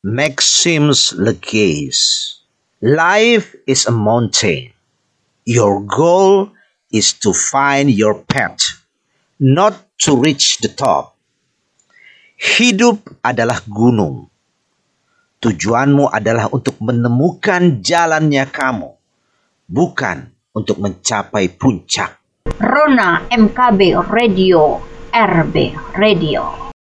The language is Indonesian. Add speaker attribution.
Speaker 1: Maxims Legace. Life is a mountain. Your goal is to find your path, not to reach the top. Hidup adalah gunung. Tujuanmu adalah untuk menemukan jalannya kamu, bukan untuk mencapai puncak.
Speaker 2: Rona MKB Radio, RB Radio.